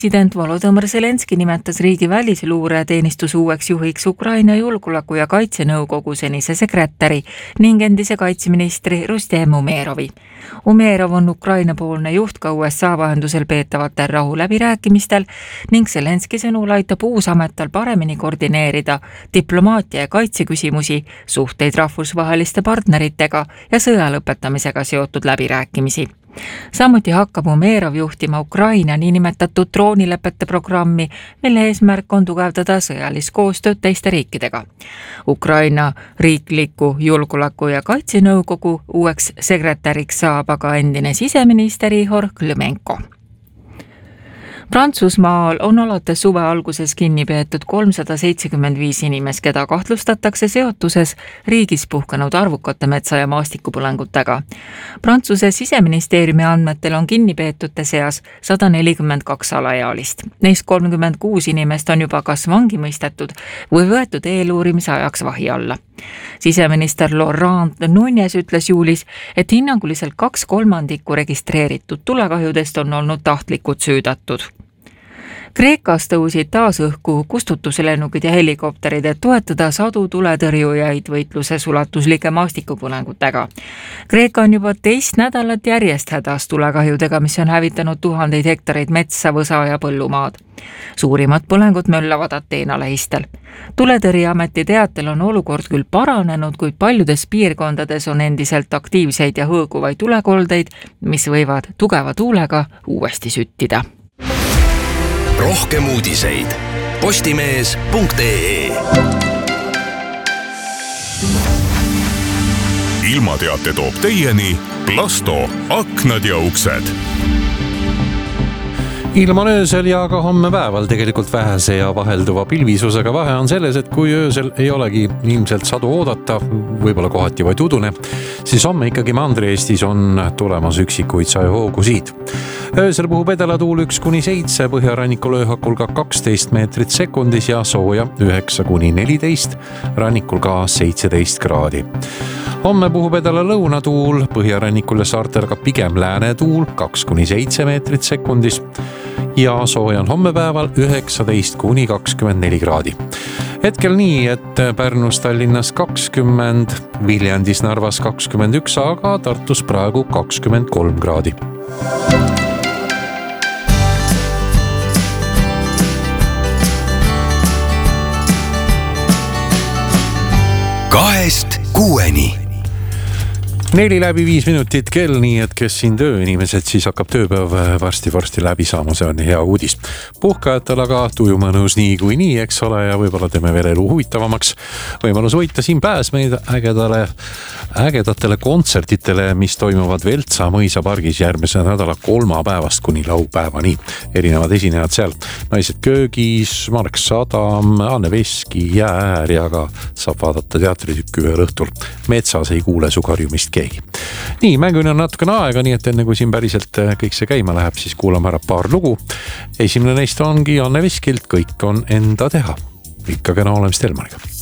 President Volodõmõr Zelenski nimetas riigi välisluureteenistuse uueks juhiks Ukraina julgeoleku- ja kaitsenõukogu senise sekretäri ning endise kaitseministri Rustem Umerovi. Umerov on Ukraina-poolne juht ka USA vahendusel peetavatel rahuläbirääkimistel ning Zelenski sõnul aitab uus amet tal paremini koordineerida diplomaatia ja kaitseküsimusi, suhteid rahvusvaheliste partneritega ja sõja lõpetamisega seotud läbirääkimisi. Samuti hakkab Umerov juhtima Ukraina niinimetatud droonilepete programmi, mille eesmärk on tugevdada sõjalist koostööd teiste riikidega. Ukraina riikliku julgeoleku- ja kaitsenõukogu uueks sekretäriks saab aga endine siseminister Ihor Klimenko. Prantsusmaal on alates suve alguses kinni peetud 375 inimest, keda kahtlustatakse seotuses riigis puhkenud arvukate metsa- ja maastikupõlengutega. Prantsuse siseministeeriumi andmetel on kinni peetute seas 142 alaealist. Neist 36 inimest on juba kas vangi mõistetud või võetud eeluurimise ajaks vahi alla. Siseminister Laurent Nunez ütles juulis, et hinnanguliselt 2/3 registreeritud tulekahjudest on olnud tahtlikud süüdatud. Kreekas tõusid taas õhku kustutuslennukid ja helikopterid, et toetada sadu tuletõrjujaid võitluses ulatuslike maastikupõlengutega. Kreeka on juba teist nädalat järjest hädas tulekahjudega, mis on hävitanud tuhandeid hektareid metsa, võsa ja põllumaad. Suurimad põlengud möllavad Ateena lähistel. Tuletõrjeameti teatel on olukord küll paranenud, kuid paljudes piirkondades on endiselt aktiivseid ja hõõguvaid tulekoldeid, mis võivad tugeva tuulega uuesti süttida. Rohkem uudiseid postimees.ee. Ilmateate toob teieni Plasto aknad ja uksed. Ilm on öösel ja ka homme päeval tegelikult vähese ja vahelduva pilvisusega. Vahe on selles, et kui öösel ei olegi ilmselt sadu oodata, võib-olla kohati vaid udune, siis homme ikkagi Mandri-Eestis on tulemas üksikuid sajahoogusid. Öösel puhub edelatuul 1-7, põhjarannikul ööhakul ka 12 meetrit sekundis ja sooja 9-14, rannikul ka 17 kraadi. Homme puhub edela lõunatuul, põhjarannikul ja saartel ka pigem läänetuul 2-7 meetrit sekundis ja sooja on homme päeval 19-24 kraadi. Hetkel nii, et Pärnus, Tallinnas 20, Viljandis, Narvas 21, aga Tartus praegu 23 kraadi. Kahest kuueni. 4:05 minutit kell, nii et kes siin tööinimesed, siis hakkab tööpäev varsti läbi saama, see on hea uudis. Puhkajatel aga tuju mõnus nii kui nii, eks ole, ja võib-olla teeme veel elu huvitavamaks. Võimalus võita siin pääsmeid ägedatele kontsertitele, mis toimuvad Veltsa mõisapargis järgmise nädala kolmapäevast kuni laupäevani. Erinevad esinejad seal. Naised köögis, Mark Sadam, Anne Veski, Jäääär ja ka saab vaadata teatritükki ühel õhtul. Metsas ei kuule su karjumist keegi. Nii, mänguni on natukene aega, nii et enne kui siin päriselt kõik see käima läheb, siis kuulame ära paar lugu. Esimene neist ongi Anne Veskilt Kõik on enda teha. Ikka kena olemist Elmariga.